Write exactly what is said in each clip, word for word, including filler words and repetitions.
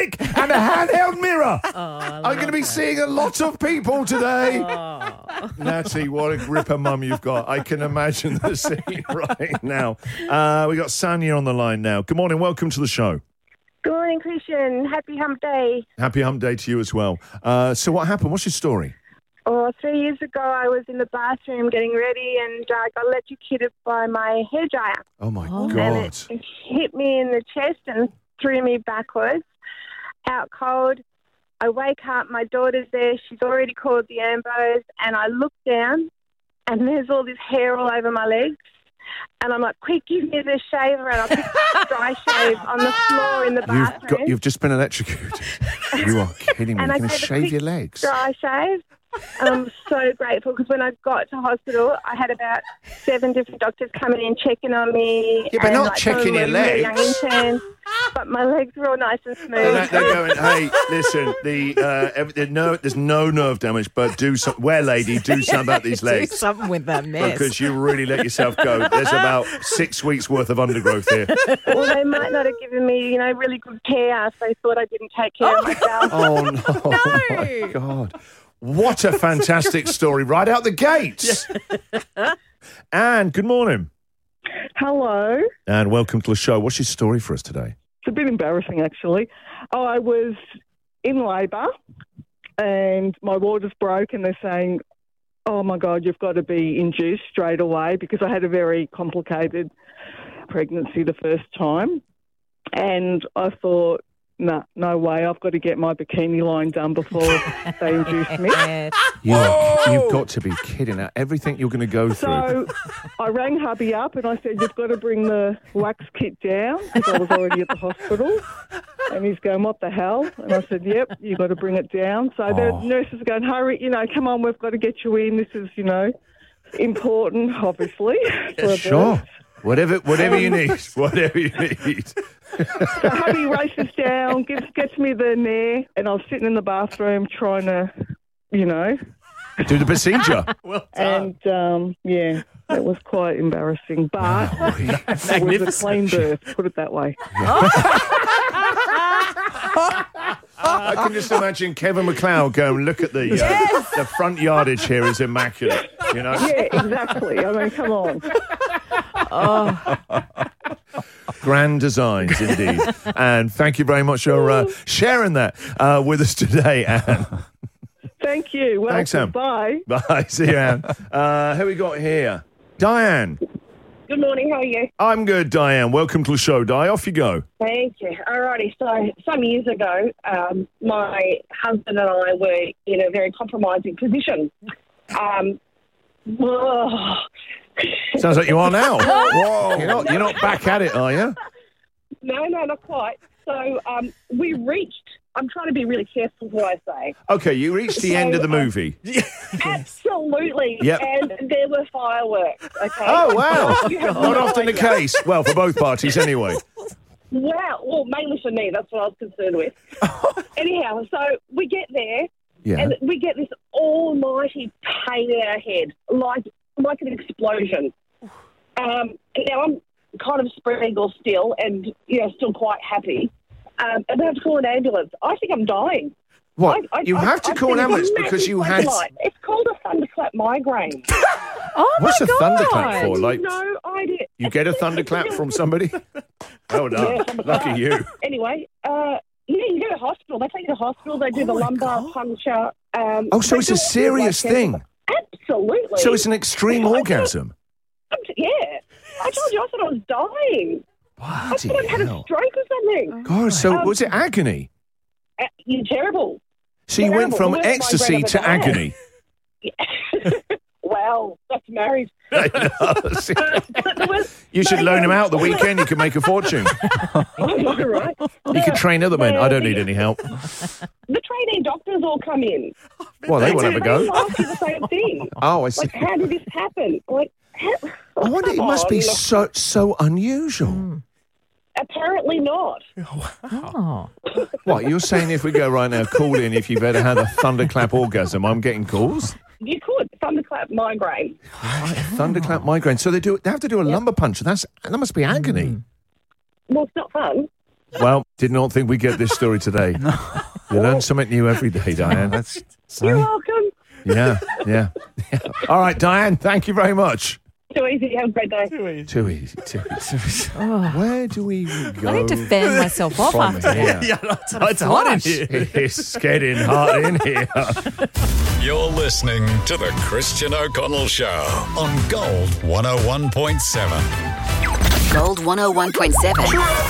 stick and a handheld mirror. Oh, I'm going to be that. seeing a lot of people today. Oh. Natty, what a gripper mum you've got. I can imagine the scene right now. Uh, we got Sanya on the line now. Good morning. Welcome to the show. Good morning, Christian. Happy hump day. Happy hump day to you as well. Uh, so what happened? What's your story? Oh, three years ago, I was in the bathroom getting ready and I uh, got electrocuted by my hairdryer. Oh, my oh. God. And it, it hit me in the chest and threw me backwards, out cold. I wake up, my daughter's there. She's already called the ambos. And I look down and there's all this hair all over my legs. And I'm like, quick, give me the shaver. And I picked a dry shave on the floor in the bathroom. You've, got, you've just been electrocuted. You are kidding me. You're going to shave your legs. Dry shave. And I'm so grateful because when I got to hospital, I had about seven different doctors coming in checking on me. Yeah, but and, not like, checking your legs. Young interns, but my legs were all nice and smooth. And they're going, hey, listen, the uh, every, there's no there's no nerve damage, but do some. Where, lady, do something about these legs. Do something with that mess. Because you really let yourself go. There's about six weeks worth of undergrowth here. Well, they might not have given me, you know, really good care, so they thought I didn't take care oh. of myself. Oh no! no. Oh, my God. What a fantastic story right out the gates. Anne, good morning. Hello. And welcome to the show. What's your story for us today? It's a bit embarrassing, actually. Oh, I was in labour and my water's broke and they're saying, oh, my God, you've got to be induced straight away because I had a very complicated pregnancy the first time. And I thought, no, nah, no way. I've got to get my bikini line done before they induce me. You, you've got to be kidding. Now, everything you're going to go through. So I rang hubby up and I said, you've got to bring the wax kit down because I was already at the hospital. And he's going, what the hell? And I said, yep, you've got to bring it down. So oh. the nurses are going, hurry, you know, come on, we've got to get you in. This is, you know, important, obviously. For sure. birth. Whatever, whatever you need. Whatever you need. So hubby races down, gets gets me the nair, and I was sitting in the bathroom trying to, you know, do the procedure. Well done. And um, yeah, it was quite embarrassing, but oh, it was a clean birth. Put it that way. Yeah. I can just imagine Kevin McLeod going, look at the uh, yes. the front yardage here is immaculate. You know? Yeah, exactly. I mean, come on. Oh. Grand designs, indeed. And thank you very much for uh, sharing that uh, with us today, Anne. Thank you. Well, thanks, Anne. Bye. Bye. See you, Anne. Uh, who we got here? Diane. Good morning. How are you? I'm good, Diane. Welcome to the show, Di. Off you go. Thank you. Alrighty. So some years ago, um, my husband and I were in a very compromising position. Um, oh. Sounds like you are now. Whoa. You're not, you're not back at it, are you? No, no, not quite. So um, we reached, I'm trying to be really careful what I say. Okay, you reached the so, end of the movie. Um, absolutely. Yep. And there were fireworks, okay? Oh, wow. Not no often idea. The case. Well, for both parties anyway. Wow. Well, mainly for me. That's what I was concerned with. Anyhow, so we get there yeah. and we get this almighty pain in our head, like like an explosion. Um, now, I'm kind of spread eagle still and, you know, still quite happy. Um, and I have to call an ambulance. I think I'm dying. What? I, I, you I, have to I call an ambulance because you had... It's called a thunderclap migraine. Oh, What's my a God. thunderclap for? Like, no idea. You get a thunderclap from somebody? Oh, no. Yeah, lucky you. Anyway, uh, yeah, you go to hospital. They take you to hospital. They do oh the lumbar God. puncture. Um, oh, so it's a serious thing? Absolutely. So it's an extreme yeah, orgasm? I thought, yeah. I told you, I thought I was dying. Bloody I thought I'd had a stroke or something. God, so um, was it agony? Uh, you're terrible. So you terrible. went from ecstasy to agony? Yeah. Well, that's married. I know. Was, you should loan him out the weekend. You can make a fortune. Oh, right. You could train other men. I don't need any help. The trainee doctors all come in. Well, they will have a go. They ask you the same thing. Oh, I see. Like, how did this happen? Like, how, I wonder, it must be on. so so unusual. Mm. Apparently not. Oh. What, you're saying if we go right now, call in if you've ever had a thunderclap orgasm, I'm getting calls? You could. Thunderclap migraine. Right, thunderclap migraine. So they do. They have to do a yep. lumbar puncture. That's That must be agony. Mm. Well, it's not fun. Well, did not think we'd get this story today. You learn something new every day, Diane. That's You're welcome. yeah, yeah, yeah. All right, Diane, thank you very much. Too easy. Have a great day. Too easy, too easy. Too easy. Where do we go? I need to fan myself off from after here? that. Yeah, it's, it's hot in here. It's getting hot in here. You're listening to The Christian O'Connell Show on Gold one oh one point seven. Gold one oh one point seven.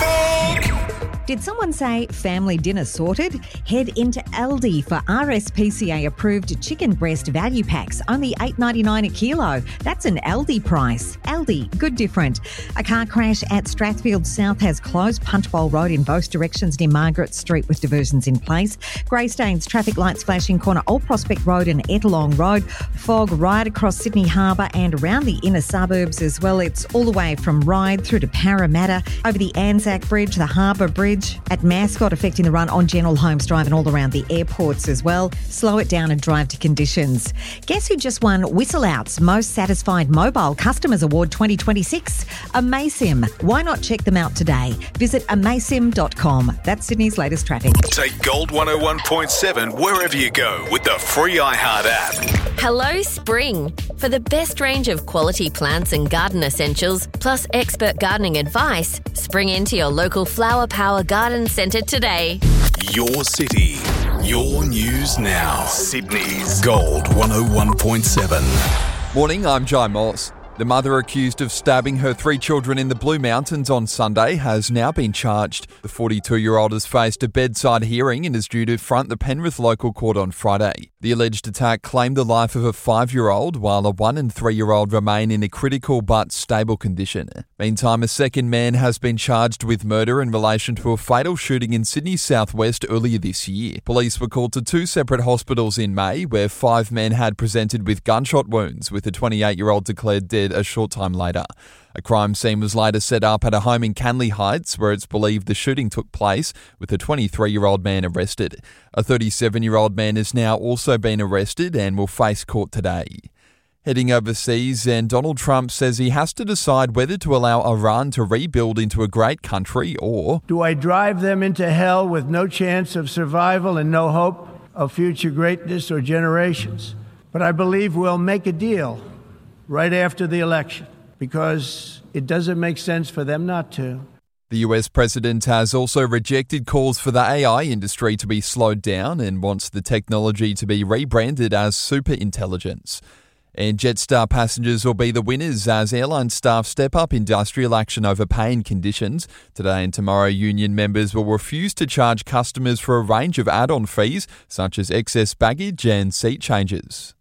Did someone say family dinner sorted? Head into Aldi for R S P C A-approved chicken breast value packs, only eight ninety-nine a kilo. That's an Aldi price. Aldi, good different. A car crash at Strathfield South has closed Punch Bowl Road in both directions near Margaret Street with diversions in place. Greystanes, traffic lights flashing corner Old Prospect Road and Ettalong Road. Fog right across Sydney Harbour and around the inner suburbs as well. It's all the way from Ryde through to Parramatta, over the Anzac Bridge, the Harbour Bridge, at Mascot, affecting the run on General Holmes Drive and all around the airports as well. Slow it down and drive to conditions. Guess who just won Whistle Out's Most Satisfied Mobile Customers Award twenty twenty-six? Amaysim. Why not check them out today? Visit amaysim dot com. That's Sydney's latest traffic. Take Gold one oh one point seven wherever you go with the free iHeart app. Hello, Spring. For the best range of quality plants and garden essentials, plus expert gardening advice, spring into your local Flower Power Garden Centre today. Your city, your news now. Sydney's Gold one oh one point seven. Morning, I'm Jai Moss. The mother accused of stabbing her three children in the Blue Mountains on Sunday has now been charged. The forty-two-year-old has faced a bedside hearing and is due to front the Penrith local court on Friday. The alleged attack claimed the life of a five-year-old, while a one- and three-year-old remain in a critical but stable condition. Meantime, a second man has been charged with murder in relation to a fatal shooting in Sydney's southwest earlier this year. Police were called to two separate hospitals in May, where five men had presented with gunshot wounds, with a twenty-eight-year-old declared dead a short time later. A crime scene was later set up at a home in Canley Heights, where it's believed the shooting took place, with a twenty-three-year-old man arrested. A thirty-seven-year-old man has now also been arrested and will face court today. Heading overseas, and Donald Trump says he has to decide whether to allow Iran to rebuild into a great country or... Do I drive them into hell with no chance of survival and no hope of future greatness or generations? But I believe we'll make a deal right after the election, because it doesn't make sense for them not to. The U S president has also rejected calls for the A I industry to be slowed down and wants the technology to be rebranded as superintelligence. And Jetstar passengers will be the winners as airline staff step up industrial action over pay and conditions. Today and tomorrow, union members will refuse to charge customers for a range of add-on fees, such as excess baggage and seat changes.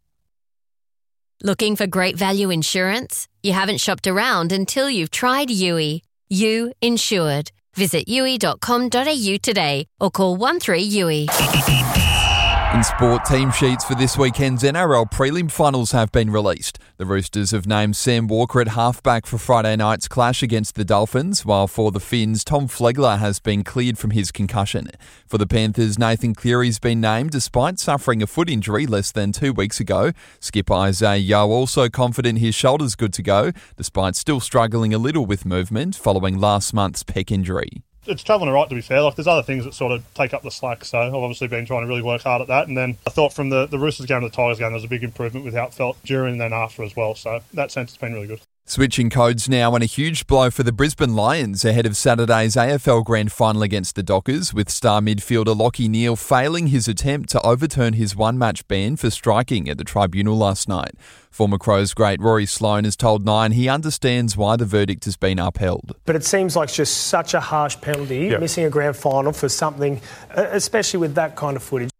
Looking for great value insurance? You haven't shopped around until you've tried U I. You Insured. Visit U I dot com dot a u today or call one three U I. In sport, team sheets for this weekend's N R L prelim finals have been released. The Roosters have named Sam Walker at halfback for Friday night's clash against the Dolphins, while for the Finns, Tom Flegler has been cleared from his concussion. For the Panthers, Nathan Cleary's been named despite suffering a foot injury less than two weeks ago. Skipper Isaiah Yeo also confident his shoulder's good to go, despite still struggling a little with movement following last month's pec injury. It's travelling all right, to be fair. Like, there's other things that sort of take up the slack, so I've obviously been trying to really work hard at that. And then I thought from the, the Roosters game to the Tigers game, there was a big improvement with how it felt during and then after as well. So that sense, it's been really good. Switching codes now, and a huge blow for the Brisbane Lions ahead of Saturday's A F L Grand Final against the Dockers, with star midfielder Lachie Neale failing his attempt to overturn his one-match ban for striking at the tribunal last night. Former Crows great Rory Sloane has told Nine he understands why the verdict has been upheld. But it seems like just such a harsh penalty, yep. Missing a grand final for something, especially with that kind of footage.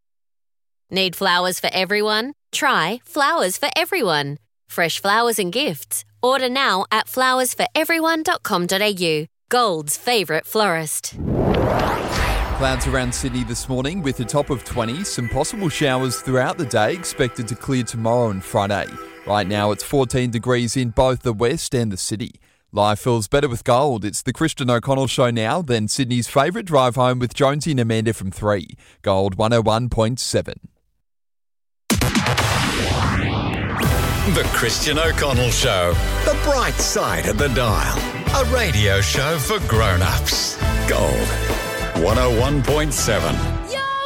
Need flowers for everyone? Try Flowers for Everyone. Fresh flowers and gifts. Order now at flowers for everyone dot com dot a u. Gold's favourite florist. Clouds around Sydney this morning with a top of twenty. Some possible showers throughout the day expected to clear tomorrow and Friday. Right now it's fourteen degrees in both the west and the city. Life feels better with Gold. It's the Christian O'Connell Show now, then Sydney's favourite drive home with Jonesy and Amanda from three. Gold one oh one point seven. The Christian O'Connell Show. The bright side of the dial. A radio show for grown-ups. Gold one oh one point seven.